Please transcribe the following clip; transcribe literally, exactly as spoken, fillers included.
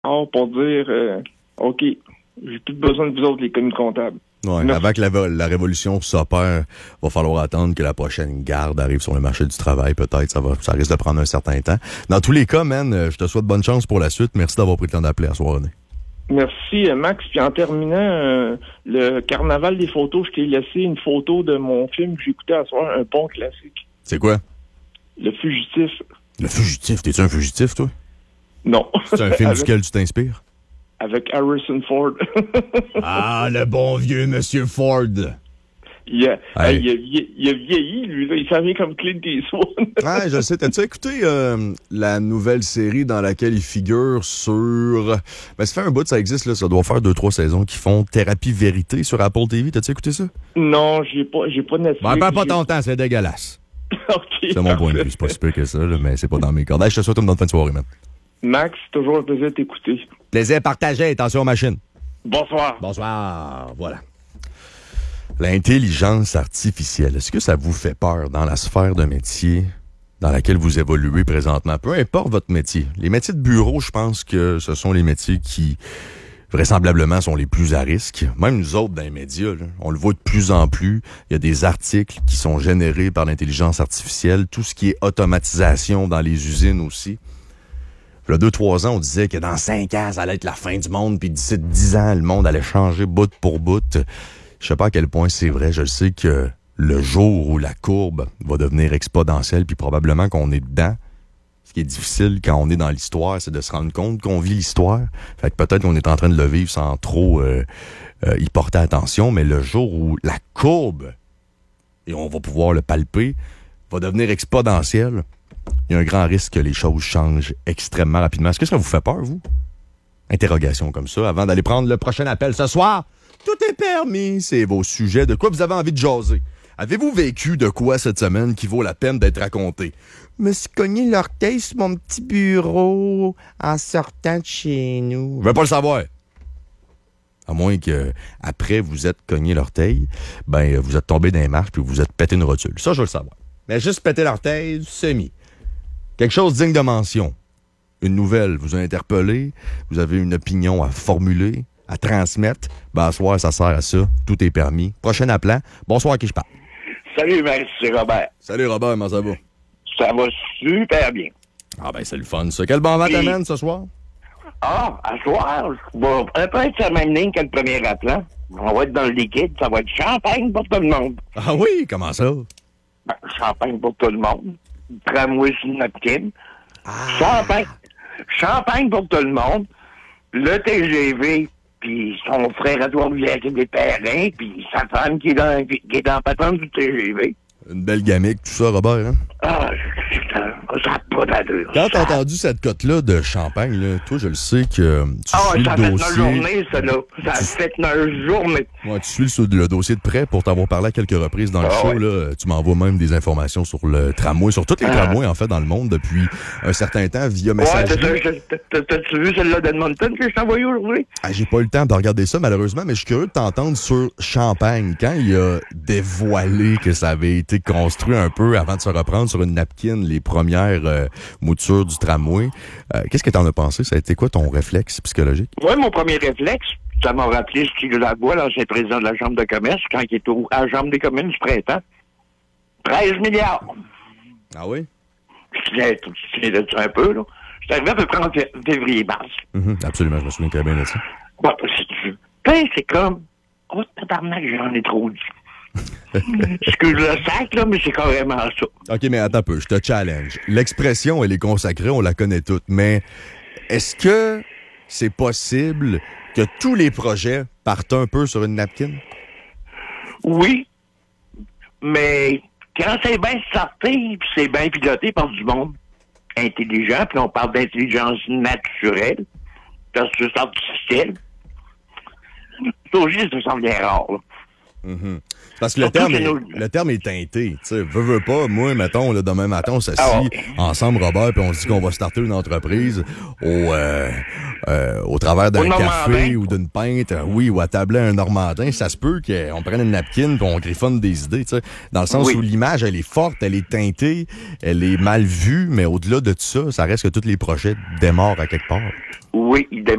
dehors pour dire euh, OK, j'ai plus besoin de vous autres, les commis comptables. Ouais, avant que la, la révolution s'opère, va falloir attendre que la prochaine garde arrive sur le marché du travail, peut-être. Ça va, ça risque de prendre un certain temps. Dans tous les cas, man, je te souhaite bonne chance pour la suite. Merci d'avoir pris le temps d'appeler à soir, René. Merci, Max. Puis en terminant, euh, le carnaval des photos, je t'ai laissé une photo de mon film que j'écoutais à soir, un bon classique. C'est quoi? Le Fugitif. Le Fugitif? T'es-tu un fugitif, toi? Non. C'est un film Avec... duquel tu t'inspires? Avec Harrison Ford. Ah, le bon vieux Monsieur Ford. Il a, hey. il, a vieilli, il a vieilli, lui, là. Il s'en vient comme Clint Eastwood. Ah, je sais. T'as-tu écouté euh, la nouvelle série dans laquelle il figure sur... Ben, ça fait un bout, ça existe, là. Ça doit faire deux, trois saisons qui font Thérapie Vérité sur Apple T V. T'as-tu écouté ça? Non, j'ai pas, j'ai pas Netflix. Ben, perds pas ton temps, c'est dégueulasse. OK. C'est mon point de vue. C'est pas si peu que ça, là, mais c'est pas dans mes cordes. Hey, je te souhaite une bonne fin de soirée, man. Max, toujours un plaisir de t'écouter. Plaisir partagé. Attention aux machines. Bonsoir. Bonsoir. Voilà. L'intelligence artificielle, est-ce que ça vous fait peur dans la sphère de métier dans laquelle vous évoluez présentement? Peu importe votre métier. Les métiers de bureau, je pense que ce sont les métiers qui, vraisemblablement, sont les plus à risque. Même nous autres, dans les médias, là, on le voit de plus en plus. Il y a des articles qui sont générés par l'intelligence artificielle. Tout ce qui est automatisation dans les usines aussi. Il y a deux, trois ans, on disait que dans cinq ans, ça allait être la fin du monde, puis d'ici dix ans, le monde allait changer bout pour bout. Je sais pas à quel point c'est vrai. Je sais que le jour où la courbe va devenir exponentielle, puis probablement qu'on est dedans, ce qui est difficile quand on est dans l'histoire, c'est de se rendre compte qu'on vit l'histoire. Fait que peut-être qu'on est en train de le vivre sans trop euh, euh, y porter attention, mais le jour où la courbe, et on va pouvoir le palper, va devenir exponentielle, il y a un grand risque que les choses changent extrêmement rapidement. Est-ce que ça vous fait peur, vous? Interrogation comme ça, avant d'aller prendre le prochain appel ce soir. Tout est permis, c'est vos sujets. De quoi vous avez envie de jaser? Avez-vous vécu de quoi cette semaine qui vaut la peine d'être raconté? Je me suis cogné l'orteil sur mon petit bureau en sortant de chez nous. Je veux pas le savoir. À moins que après vous êtes cogné l'orteil, ben vous êtes tombé dans les marches puis vous êtes pété une rotule. Ça, je veux le savoir. Mais juste péter l'orteil, semi. Quelque chose digne de mention. Une nouvelle vous a interpellé, vous avez une opinion à formuler, à transmettre. Ben, à soir, ça sert à ça. Tout est permis. Prochain appelant. Bonsoir, à qui je parle? Salut, Max, c'est Robert. Salut, Robert, comment ça va? Ça va super bien. Ah, ben, c'est le fun, ça. Quel bon vent t'amène ce soir? Ah, à soir, bon, on peut être sur la même ligne que le premier appelant. On va être dans le liquide, ça va être champagne pour tout le monde. Ah oui, comment ça? Ben, champagne pour tout le monde. Tramway sur le napkin. Ah. Champagne. Champagne pour tout le monde. Le T G V, puis son frère à Trois-Rivières qui est des terrains, puis sa femme qui est dans, qui est dans la patente du T G V. Une belle gamique, tout ça, Robert, hein? Ah, ça n'a pas d'allure. Quand t'as entendu cette cote-là de champagne, là, toi, je le sais que tu ah, suis ça le a dossier... fait notre journée, ça, là. Ça a tu... fait notre journée. Ouais, tu suis le, le dossier de près pour t'avoir parlé à quelques reprises dans le ah, show, ouais. là. Tu m'envoies même des informations sur le tramway, sur tous les ah. tramways, en fait, dans le monde, depuis un certain temps, via messagerie. Ouais, t'as-tu vu celle-là d'Edmonton que je t'ai envoyée aujourd'hui? Ah, j'ai pas eu le temps de regarder ça, malheureusement, mais je suis curieux de t'entendre sur Champagne. Quand il a dévoilé que ça avait été construit un peu avant de se reprendre sur une napkin, les premières euh, moutures du tramway, euh, qu'est-ce que t'en as pensé? Ça a été quoi ton réflexe psychologique? Oui, mon premier réflexe, ça m'a rappelé Steve Labois, l'ancien président de la Chambre de commerce, quand il était à la Chambre des communes du printemps. treize milliards. Ah oui? Je te de ça un peu, là. C'est arrivé à peu près en février-mars. Mm-hmm, absolument, je me souviens très bien de ça. Bon, si tu veux. C'est comme, oh, tabarnak, j'en ai trop dit. Excuse le sac, là, mais c'est carrément ça. OK, mais attends un peu, je te challenge. L'expression, elle est consacrée, on la connaît toutes, mais est-ce que c'est possible que tous les projets partent un peu sur une napkin? Oui, mais quand c'est bien sorti, puis c'est bien piloté par du monde intelligent, puis on parle d'intelligence naturelle, versus artificielle, ça aussi, ça semble bien rare, là. Mm-hmm. Parce que le terme, est, le terme est teinté. Tu sais, veux, veux pas, moi, mettons, là, demain matin, on s'assit ah ouais. ensemble, Robert, puis on se dit qu'on va starter une entreprise au, euh, euh, au travers d'un café ou d'une pinte, oui, ou à tabler un normandin. Ça se peut qu'on prenne une napkin puis on griffonne des idées, tu sais. Dans le sens oui. où l'image, elle est forte, elle est teintée, elle est mal vue, mais au-delà de tout ça, ça reste que tous les projets démarrent à quelque part. Oui, ils démarrent.